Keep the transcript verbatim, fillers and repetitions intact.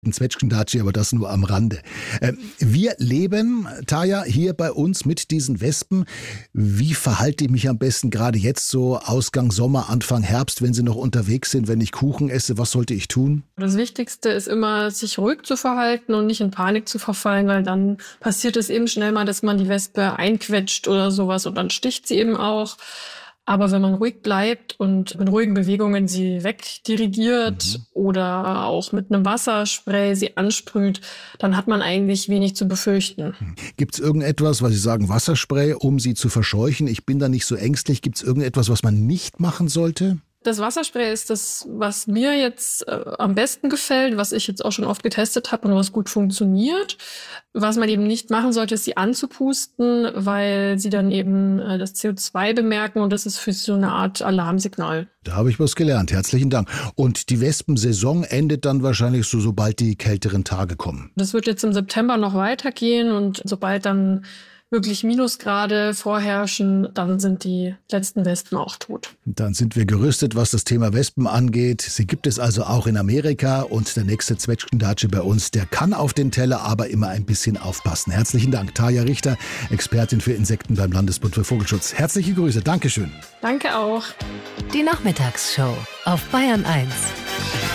Ein Zwetschgendatschi, aber das nur am Rande. Äh, wir leben, Tarja, hier bei uns mit diesen Wespen. Wie verhalte ich mich am besten gerade jetzt so Ausgang Sommer, Anfang Herbst, wenn sie noch unterwegs sind, wenn ich Kuchen esse? Was sollte ich tun? Das Wichtigste ist immer, sich ruhig zu verhalten und nicht in Panik zu verfallen, weil dann passiert es eben schnell mal, dass man die Wespe einquetscht oder sowas und dann sticht sie eben auch. Aber wenn man ruhig bleibt und mit ruhigen Bewegungen sie wegdirigiert mhm. oder auch mit einem Wasserspray sie ansprüht, dann hat man eigentlich wenig zu befürchten. Gibt es irgendetwas, was Sie sagen, Wasserspray, um sie zu verscheuchen? Ich bin da nicht so ängstlich. Gibt es irgendetwas, was man nicht machen sollte? Das Wasserspray ist das, was mir jetzt äh, am besten gefällt, was ich jetzt auch schon oft getestet habe und was gut funktioniert. Was man eben nicht machen sollte, ist sie anzupusten, weil sie dann eben äh, das C O zwei bemerken und das ist für sie so eine Art Alarmsignal. Da habe ich was gelernt. Herzlichen Dank. Und die Wespensaison endet dann wahrscheinlich so, sobald die kälteren Tage kommen. Das wird jetzt im September noch weitergehen und sobald dann wirklich Minusgrade vorherrschen, dann sind die letzten Wespen auch tot. Dann sind wir gerüstet, was das Thema Wespen angeht. Sie gibt es also auch in Amerika und der nächste Zwetschgendatschi bei uns, der kann auf den Teller, aber immer ein bisschen aufpassen. Herzlichen Dank, Tarja Richter, Expertin für Insekten beim Landesbund für Vogelschutz. Herzliche Grüße, Dankeschön. Danke auch. Die Nachmittagsshow auf Bayern eins.